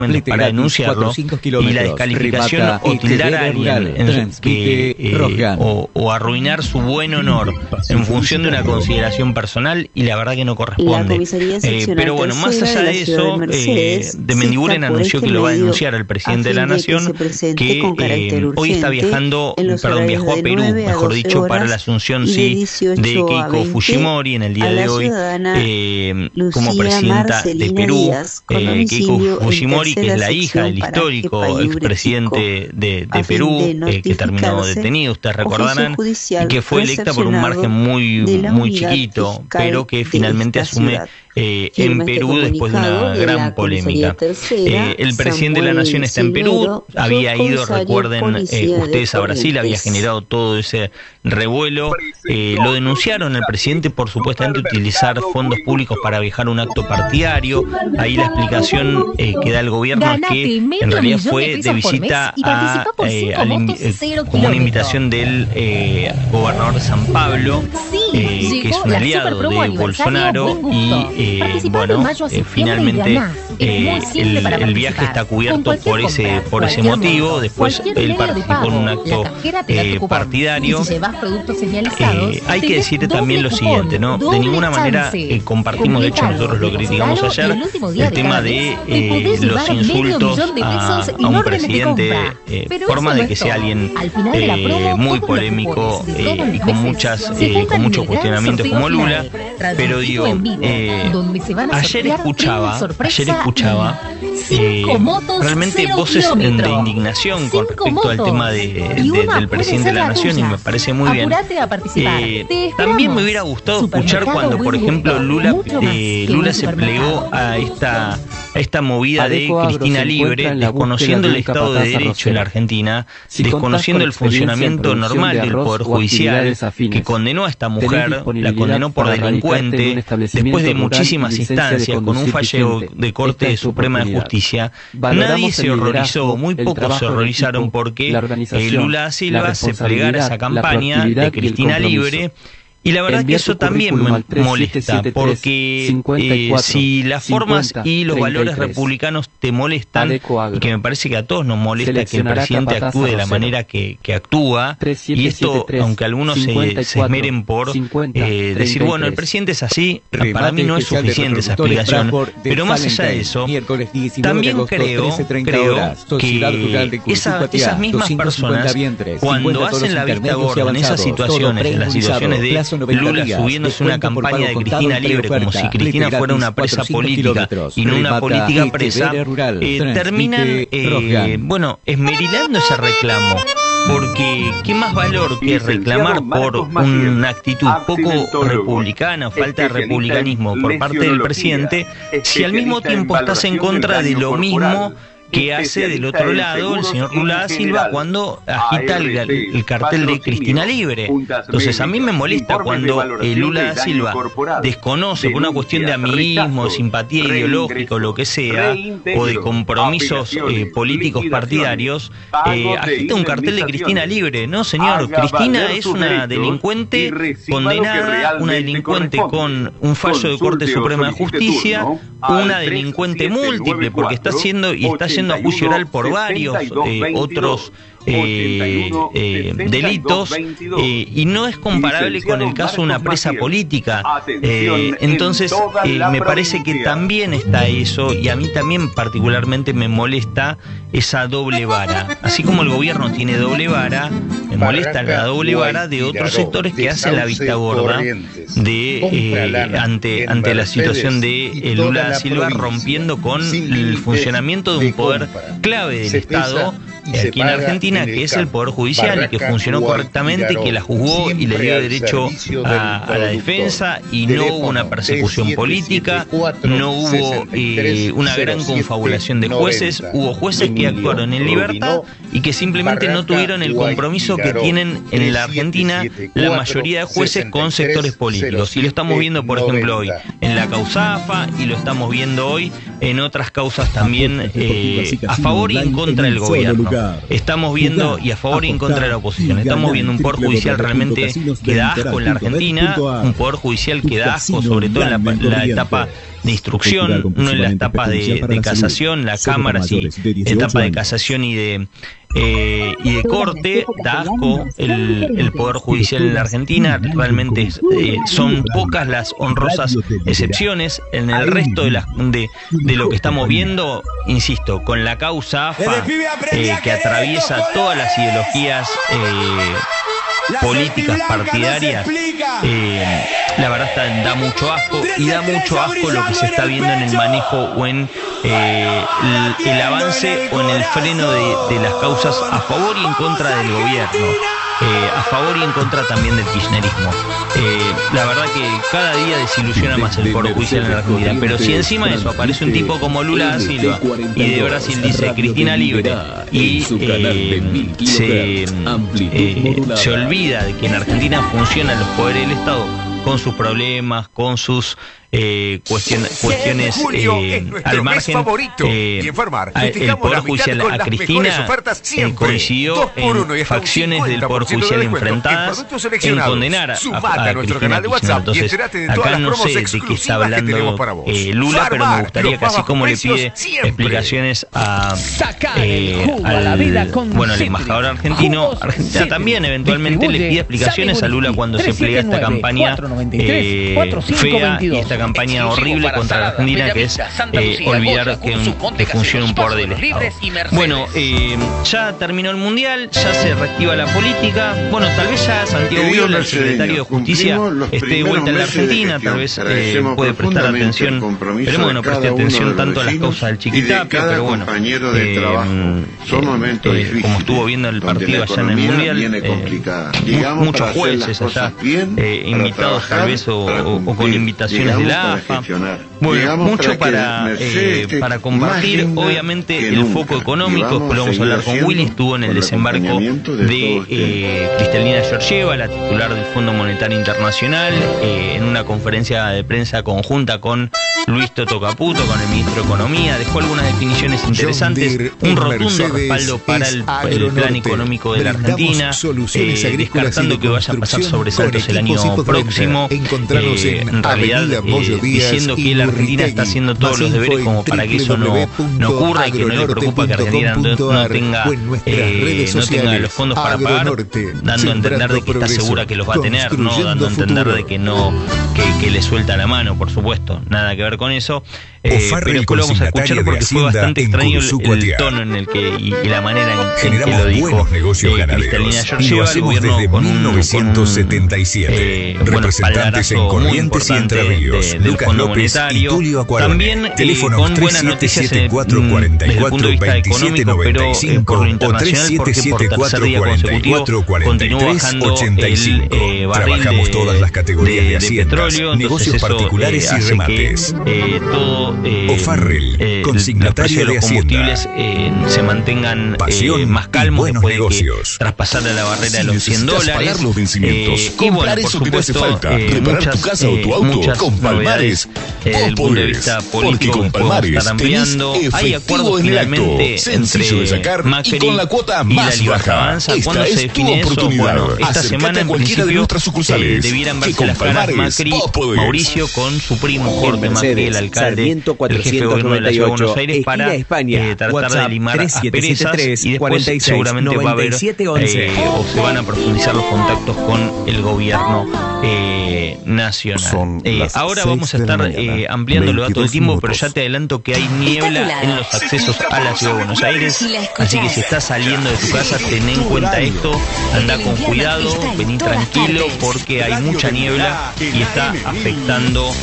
para denunciarlo y la descalificación o tildar a alguien o arruinar su buen honor en función de una consideración personal, y la verdad que no corresponde. Pero bueno, más allá de eso, de Mendiguren anunció que lo va a denunciar al presidente de la Nación, que hoy está viajó a Perú, mejor dicho, para la asunción de Keiko Fujimori en el día de hoy como presidenta de Perú. Keiko Fujimori, que es la hija del histórico expresidente de Perú, que terminó detenido, ustedes recordarán, y que fue electa por un margen muy chiquito, pero que finalmente asume en Perú después de una gran polémica. El presidente de la Nación está en Perú, había ido, recuerden ustedes, a Brasil, había generado todo ese revuelo. Lo denunciaron al presidente por supuestamente utilizar fondos públicos para viajar a un acto partidario. Ahí la explicación que da el gobierno es que en realidad fue de visita como una invitación del gobernador de San Pablo, que es un aliado de Bolsonaro, y bueno, finalmente el viaje está cubierto por ese motivo. Después él participó en un acto partidario. Hay que decir también lo siguiente, ¿no? De ninguna manera compartimos, de hecho nosotros lo criticamos ayer, el tema de los insultos a un presidente, forma de que sea alguien muy polémico y con muchos cuestionamientos como Lula. Pero digo, ayer escuchaba realmente voces de indignación con respecto al tema del presidente de la Nación, y me parece muy bien. También me hubiera gustado escuchar cuando, por ejemplo, Lula se plegó a esta movida de Cristina Libre, desconociendo el Estado de Derecho en la Argentina, desconociendo el funcionamiento normal del Poder Judicial, que condenó a esta mujer, la condenó por delincuente, después de muchísimas instancias, con un fallo de Corte Suprema de Justicia. Nadie se horrorizó, muy pocos se horrorizaron porque Lula da Silva se plegara a esa campaña de Cristina Libre. Y la verdad que eso también me molesta, porque si las formas y los valores republicanos te molestan, y que me parece que a todos nos molesta que el presidente actúe de la manera que actúa, y esto, aunque algunos se esmeren por decir, bueno, el presidente es así, para mí no es suficiente esa explicación. Pero más allá de eso, también creo que esas mismas personas, cuando hacen la vista gorda en esas situaciones, en las situaciones de Lula subiéndose una campaña de Cristina Libre, como si Cristina fuera una presa política y no una política presa, terminan esmerilando ese reclamo. Porque qué más valor que reclamar por una actitud poco republicana o falta de republicanismo por parte del presidente, si al mismo tiempo estás en contra de lo mismo que hace del otro lado el señor Lula da Silva cuando agita el cartel de Cristina Libre. Entonces a mí me molesta cuando Lula da Silva desconoce por una cuestión de amiguismo, de simpatía ideológica o lo que sea, o de compromisos políticos partidarios, agita un cartel de Cristina Libre. No, señor, Cristina es una delincuente condenada, una delincuente con un fallo de Corte Suprema de Justicia, una delincuente múltiple, porque está yendo a juicio oral por varios otros delitos, y no es comparable con el caso de una presa política. Entonces me parece que también está eso, y a mí también particularmente me molesta esa doble vara. Así como el gobierno tiene doble vara, me molesta la doble vara de otros sectores que hacen la vista gorda ante la situación de Lula da Silva, rompiendo con el funcionamiento de un poder clave del Estado aquí en Argentina, que es el Poder Judicial, y que funcionó correctamente, que la juzgó y le dio derecho a la defensa, y no hubo una persecución política, no hubo una gran confabulación de jueces, hubo jueces que actuaron en libertad y que simplemente no tuvieron el compromiso que tienen en la Argentina la mayoría de jueces con sectores políticos. Y lo estamos viendo, por ejemplo, hoy en la causa AFA, y lo estamos viendo hoy en otras causas también a favor y en contra del gobierno. estamos viendo, y a favor y en contra de la oposición, estamos viendo un poder judicial realmente que da asco en la Argentina, un poder judicial que da asco sobre todo en la etapa de instrucción, no en las etapas de casación, la Cámara sí, etapa de casación y de corte. Da asco el poder judicial en la Argentina. Realmente son pocas las honrosas excepciones. En el resto de lo que estamos viendo, insisto, con la causa AFA, que atraviesa todas las ideologías políticas partidarias, la verdad da mucho asco, y da mucho asco lo que se está viendo en el manejo o en el avance o en el freno de las causas a favor y en contra del gobierno, a favor y en contra también del kirchnerismo. La verdad que cada día desilusiona más el Poder Judicial en la Argentina, pero si encima de eso aparece un tipo como Lula da Silva y de Brasil dice Cristina libre y se olvida de que en Argentina funcionan los poderes del Estado con sus problemas, con sus cuestiones al margen, el Poder Judicial a Cristina coincidió en facciones del Poder Judicial enfrentadas en condenar a Cristina Kirchner. Entonces acá no sé de qué está hablando Lula, pero me gustaría que así como le pide explicaciones al embajador argentino, Argentina también eventualmente le pide explicaciones a Lula cuando se pliega esta campaña fea y esta campaña horrible contra la Argentina, que es olvidar que funciona un poder del Estado. Bueno, ya terminó el Mundial, ya se reactiva la política. Bueno, tal vez ya Santiago Viola, el secretario de Justicia, esté de vuelta en la Argentina, tal vez puede prestar atención, esperemos que no preste atención tanto a las causas del Chiquitapia, pero bueno, como estuvo viendo el partido allá en el Mundial, muchos jueces allá invitados tal vez o con invitaciones de la AFA. Bueno, mucho para compartir. Obviamente el foco económico, después lo vamos a hablar con Willy, estuvo en el desembarco de Cristalina Georgieva, la titular del Fondo Monetario Internacional, en una conferencia de prensa conjunta con Luis Toto Caputo, con el ministro de Economía. Dejó algunas definiciones interesantes, un rotundo respaldo para el plan económico de la Argentina, descartando que vaya a pasar sobresaltos el año próximo, en realidad diciendo que la Argentina está haciendo todos los deberes como para que eso no ocurra y que no le preocupa que Argentina no tenga los fondos para pagar, dando a entender de que está segura que los va a tener, no dando a entender de que no que le suelta la mano, por supuesto, nada que ver con eso. Pero después lo vamos a escuchar porque fue bastante extraño el tono en el que y la manera en que lo dijo Cristalina Georgieva. El gobierno con 1977. Representantes en Corrientes y Entre Ríos, Lucas López y Tulio Acuarone. Teléfono con buenas noticias desde el punto de vista económico, pero por lo internacional, porque por tercer día consecutivo continúa bajando el barril de petróleo. Negocios particulares y remates. Todo O'Farrell, los precios de los combustibles se mantengan más calmos después de que traspasara la barrera de los $100. Los vencimientos, Y bueno, por supuesto, muchas novedades desde el punto de vista político que podemos estar ampliando. Hay acuerdos finalmente entre Macri y la Libertad Avanza. ¿Cuándo se define eso? Bueno, esta semana en principio debieran verse las caras Macri, Mauricio con su primo Jorge Macri, el alcalde, el jefe de gobierno de la Ciudad de Buenos Aires, para tratar de limar asperezas, y después seguramente va a haber o se van a profundizar los contactos con el gobierno nacional. Ahora vamos a estar ampliando los datos del tiempo, pero ya te adelanto que hay niebla en los accesos a la Ciudad de Buenos Aires, así que si estás saliendo de tu casa, ten en cuenta esto, anda con cuidado, vení tranquilo, porque hay mucha niebla y está afectando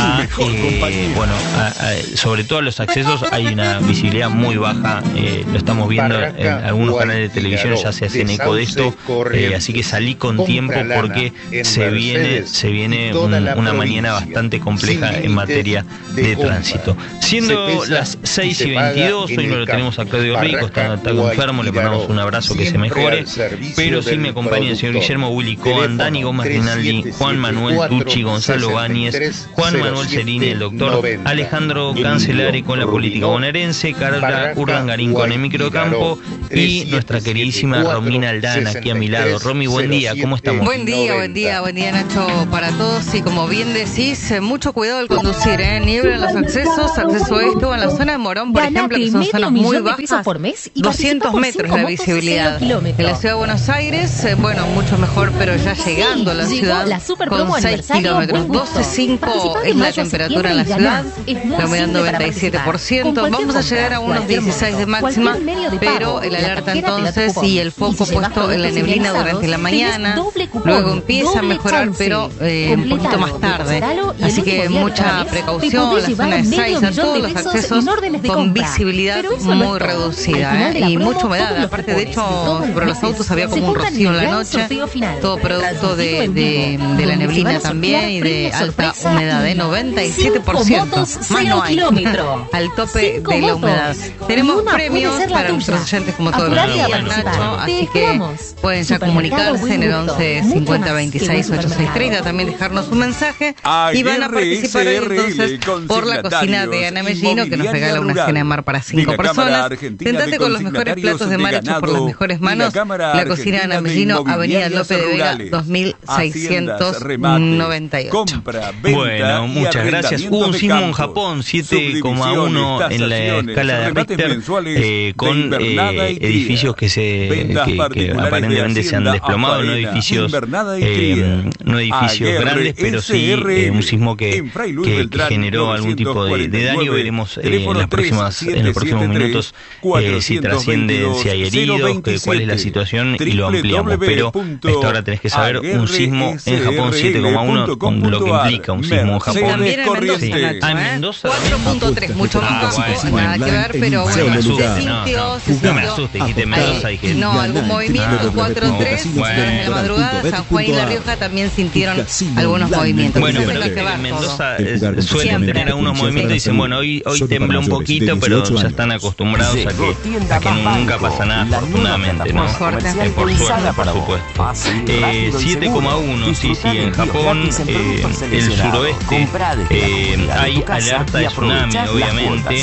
sobre todo los accesos. Hay una visibilidad muy baja, lo estamos viendo en algunos canales de televisión, ya se hacen eco de esto, así que salí con tiempo porque se viene una mañana bastante compleja en materia de tránsito. Siendo las 6:22, hoy no lo tenemos a Claudio Rico, está enfermo, le mandamos un abrazo, que se mejore, pero sí me acompaña el señor Guillermo Willy Coan, Dani Gómez Rinaldi, Juan Manuel Tucci, Gonzalo Báñez, Juan Manuel Cerini, el doctor Alejandro Cancelari con la política bonaerense, Carla Urdangarín con el microcampo y nuestra queridísima Romina Aldana aquí a mi lado. Romy, buen día, ¿cómo estamos? Buen día Nacho, para todos. Y como bien decís, mucho cuidado al conducir, niebla en los acceso este o en la zona de Morón, por ejemplo, que son zonas muy bajas, 200 metros la visibilidad. En la ciudad de Buenos Aires, bueno, mucho mejor, pero ya llegando a la ciudad, con 6 kilómetros, 12,5 es la temperatura en la ciudad, la humedad 97%, vamos a llegar a unos 16 de máxima, pero el alerta entonces y el foco puesto en la neblina durante la mañana, luego empieza a mejorar, pero un poquito más tarde, así que mucha precaución, la zona de Seiza, todos los accesos con visibilidad muy reducida, y mucha humedad, aparte de hecho sobre los autos había como un rocío en la noche, todo producto de la neblina también y de alta humedad, 97%, más no hay, al tope de la humedad. Tenemos premios para nuestros oyentes como todos los días, Nacho, así que pueden ya comunicarse en el 11 50 26 86 30, también dejarnos un mensaje y van a participar hoy entonces por la cocina de Ana Mellino, que nos regala una cena de mar para 5 personas. Tentate con los mejores platos de mar hechos por las mejores manos. La cocina de Ana Mellino, Avenida López de Vega 2698. Bueno, muchas gracias. Hubo un sismo en Japón, 7,1 en la escala de Richter, con edificios que aparentemente se han desplomado, no edificios grandes, pero sí un sismo que generó algún tipo de daño. Veremos en los próximos minutos si trasciende, si hay heridos, cuál es la situación, y lo ampliamos. Pero a esta hora tenés que saber, un sismo en Japón 7,1, con lo que implica un sismo en Japón. También en Mendoza, Nacho, en Mendoza 4.3, mucho más, nada que ver, pero bueno, se sintió. No me asustes, dijiste Mendoza, dije. No, algún movimiento, 4.3 en la madrugada. San Juan y La Rioja también sintieron algunos movimientos. Bueno, pero en Mendoza suelen tener algunos movimientos y dicen, bueno, hoy tembló un poquito, pero ya están acostumbrados a que nunca pasa nada, afortunadamente, ¿no? Por suerte, por supuesto. 7,1, sí, en Japón, el suroeste, hay alerta de tsunami, obviamente.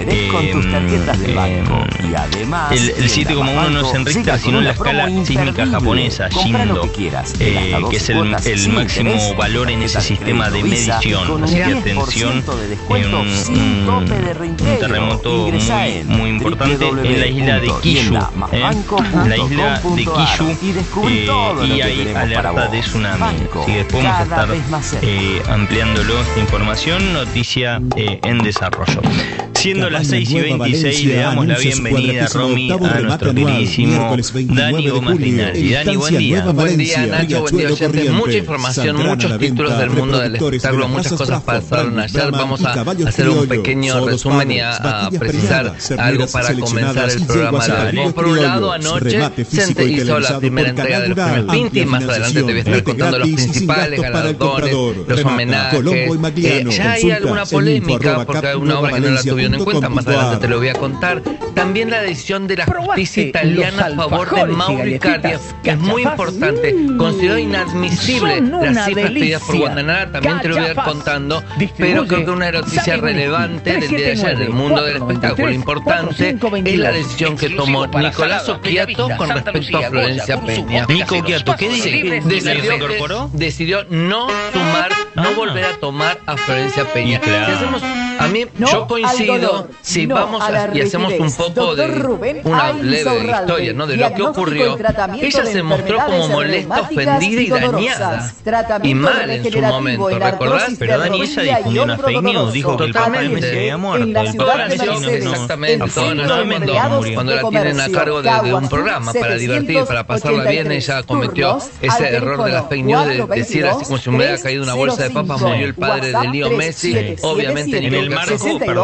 El 7,1 no es en Richter, sino en la escala sísmica japonesa, Shindo, que es el máximo valor en ese sistema de medición. Así que atención, un terremoto muy importante en la isla de Kyushu, la isla de Kyushu, y hay alerta de tsunami. Así que después vamos a estar ampliándolo esta información, noticia en desarrollo. Siendo las 6:26, le damos la bienvenida, Romy, a nuestro queridísimo Dani Gómez Rinaldi. Dani, buen día. Buen día, Nacho, buen día, oyentes. Mucha información, muchos títulos del mundo del espectáculo, muchas cosas pasaron ayer. Vamos a hacer un pequeño resumen y a precisar algo para comenzar el programa de hoy. Por un lado, anoche se hizo la primera entrega de los premios Pinti. Más adelante te voy a estar contando los principales galardones, los homenajes. Ya hay alguna polémica porque hay una obra que no la tuvieron en cuenta, más adelante te lo voy a contar. También la decisión de la justicia italiana a favor de Mauro Icardi es muy importante. Consideró inadmisible las cifras pedidas por Guantanara, también te lo voy a ir contando, pero creo que una noticia relevante del día de ayer del mundo del espectáculo importante es la decisión que tomó Nicolás Occhiato con respecto a Florencia Peña. Nico Occhiato, ¿qué dice? Decidió no volver a tomar a Florencia Peña. Yo coincido, si vamos y hacemos un poco de una leve historia, ¿no?, de lo que ocurrió. Ella se mostró como molesta, ofendida y dañada, y mal en su momento, ¿recordás? Pero Dani, ella difundió una fake news, dijo que el papá de Messi había muerto. Exactamente, todo en el mundo, cuando la tienen a cargo de un programa para divertir, para pasarla bien, ella cometió ese error de la fake news de decir así como si me hubiera caído una bolsa de papas, murió el padre de Leo Messi, obviamente en el marco, perdón, lo dijo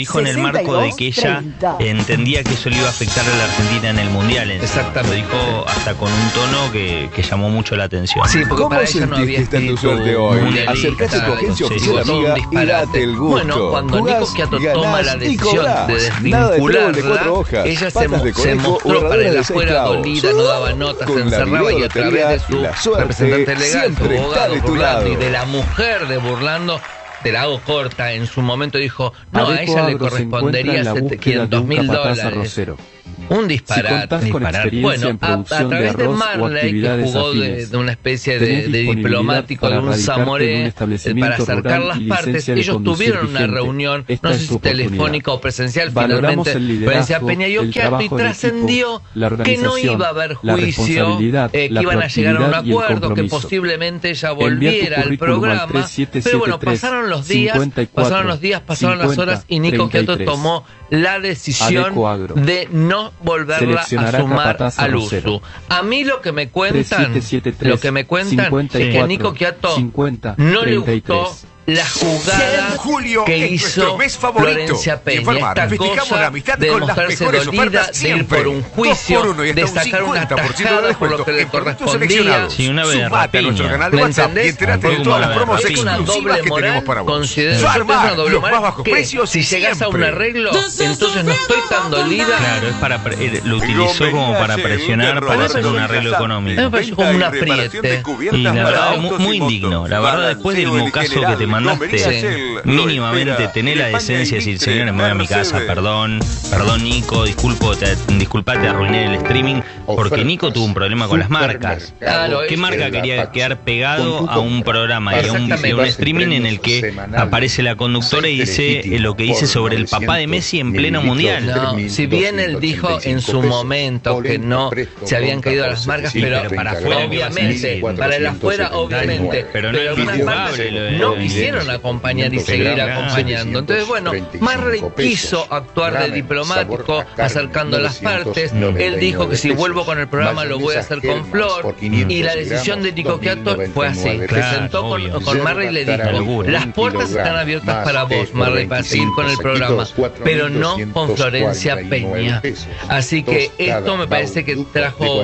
dijo en el marco de que ella entendía que eso le iba a afectar a la Argentina en el Mundial. Exactamente. Lo dijo hasta con un tono que llamó mucho la atención. Sí, porque para ella no había está en tu suerte hoy? Acércate a tu agencia oficial amiga y date el gusto. Bueno, cuando Nico Schiato toma la decisión de desvincularla, ella se mostró para el afuera dolida, no daba notas, se encerraba y a través de su representante legal, su abogado Burlando y de la mujer de Burlando, te la hago corta, en su momento dijo, no, a ella le correspondería $500.000. Un disparate. Bueno, a través de Marley, que jugó de una especie de diplomático, de un Zamoré, para acercar las partes, ellos tuvieron una reunión, no sé si telefónica o presencial, finalmente, Florencia Peña y Schiato, y trascendió que no iba a haber juicio, que iban a llegar a un acuerdo, que posiblemente ella volviera al programa, pero bueno, pasaron los días, pasaron las horas, y Nico Schiato tomó la decisión de no volverla a sumar al USU. A mí lo que me cuentan es que a Nico Schiato no le gustó la jugada que hizo Florencia Peña, esta cosa de mostrarse dolida, de ir por un juicio, de sacar una tajada por lo que le correspondía. Sí, una vez ¿Me entendés? Es una doble moral, considero una doble moral que si llegás a un arreglo, entonces no estoy tan dolida. Claro, es para lo utilizó como para presionar, para hacer un arreglo económico. Me pareció como un apriete. Y la verdad, muy indigno. La verdad, después del mocazo que te mandaste, mínimamente tener la decencia de decir, señores, me voy a mi casa, perdón Nico, disculpate, arruiné el streaming, porque Nico tuvo un problema con las marcas. ¿Qué marca quería quedar pegado a un programa y a un streaming en el que aparece la conductora y dice lo que dice sobre el papá de Messi en pleno mundial? No, si bien él dijo en su momento que no se habían caído las marcas, pero para afuera, obviamente, para el afuera, obviamente, pero algunas marcas no quisieron acompañar y seguir acompañando. Entonces, bueno, Marley quiso actuar de diplomático, acercando las partes. Él dijo que si vuelvo con el programa lo voy a hacer con Flor, y la decisión de Nico Schiato fue así. Se sentó con Marley y le dijo, las puertas están abiertas para vos, Marley, para seguir con el programa, pero no con Florencia Peña. Así que esto me parece que trajo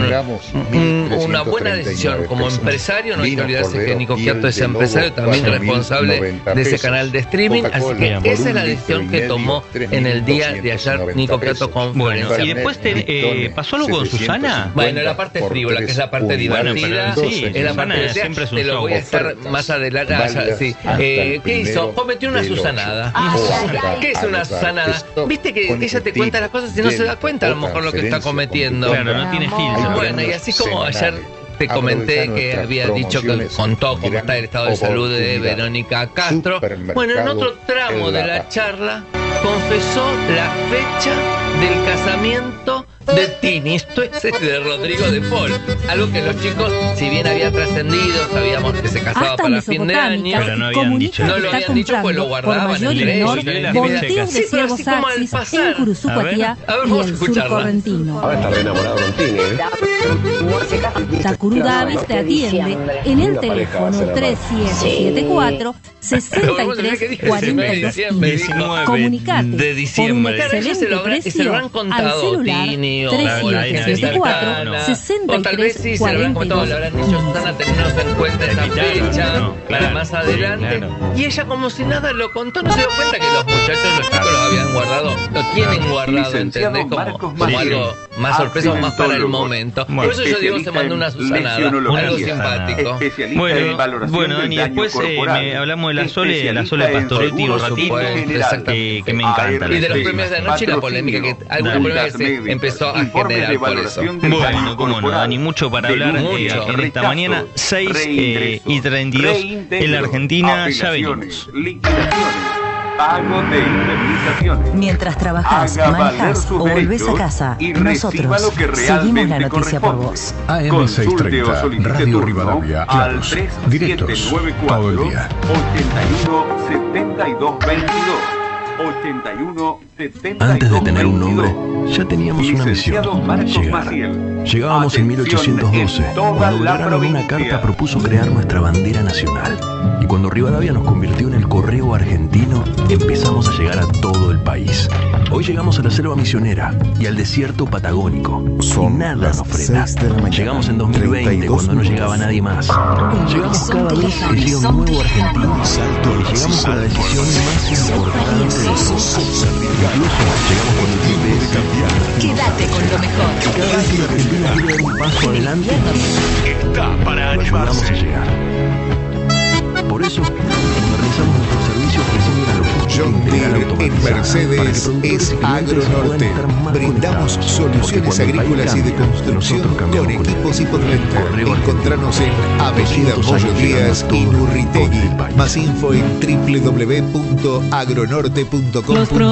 una buena decisión. Como empresario, no hay que olvidarse que Nico Schiato es empresario, también responsable de ese canal de streaming, así que esa es la decisión que tomó en el día de ayer Nico Schiato con Florencia. Y después pasó algo con Susana. Bueno, la parte frívola, que es la parte divertida, es la parte siempre te lo voy a estar más adelante. ¿Qué hizo? Cometió una Susanada. ¿Qué es una Susanada? Viste que ella te cuenta las cosas y no se da cuenta a lo mejor lo que está cometiendo. Claro, no tiene filtro. Bueno, y así como ayer te comenté que había dicho que contó cómo está el estado de salud de Verónica Castro. Bueno, en otro tramo de la charla confesó la fecha del casamiento de Tini. Esto es de Rodrigo de Paul. Algo que los chicos, si bien había trascendido, sabíamos que se casaba para fin de año, pero no habían dicho. No lo habían dicho, pues lo guardaban en el volteos de ciervos axis en Curuzucuatía y el sur correntino. Ahora está re enamorado con Tini, Takuru Davis te atiende en el teléfono 3774 6342. Comunicate de diciembre. Por un excelente precio al celular 3774 6342. Le habrán dicho, Susana, tenemos en cuenta esta fecha para más adelante. Y ella, como si nada lo contó, no se dio cuenta que los muchachos, los chicos lo habían guardado, lo tienen guardado, ¿entendés? Como algo más sorpresa o más para el momento. Por eso yo digo, se mandó una Susanada, algo simpático. Bueno, Dani, después hablamos de la Sole Pastoretti un ratito, que me encanta. Y de los premios de anoche y la polémica, que alguna polémica que se empezó a generar por eso. Bueno, cómo no, Dani, mucho para hablar en esta mañana, 6:32 en la Argentina, ya venimos. Pago de indemnizaciones. Mientras trabajás, manejás o volvés a casa, nosotros seguimos la noticia por vos. AM630, Radio Rivadavia, Lagos. Directos, todo el día. 81 72 22. 81 72 Antes de tener un nombre, 22. ya teníamos una misión: Licenciado Marcos llegar. Maciel. Llegábamos en Atención 1812, en toda cuando la Belgrano en una provincia. carta propuso crear nuestra bandera nacional. Y cuando Rivadavia nos convirtió en el correo argentino, empezamos a llegar a todo el país. Hoy llegamos a la selva misionera y al desierto patagónico. Son y nada las nos frena. 6 de la mañana, Llegamos en 2020 32 cuando no minutos. llegaba nadie más. Llegamos cada vez que llega un nuevo argentino. Y llegamos con la decisión más importante de todas. Incluso llegamos con el GPS. Quédate con lo mejor. Cada vez que la Argentina quiere dar un paso adelante, Está para lo ayudamos a llegar. Por eso, modernizamos nuestros servicios ofreciendo una logística John integral Deere en automatizada Mercedes para que productores es y clientes Agronorte. puedan estar más Brindamos conectados. soluciones Porque cuando el agrícolas y país de cambia, construcción nosotros con cambiamos con equipos él. y por venta. Correo Encontranos en Avenida 200 Bollo años Díaz llegando a y todo el Nurritegui. país. Más info en www.agronorte.com.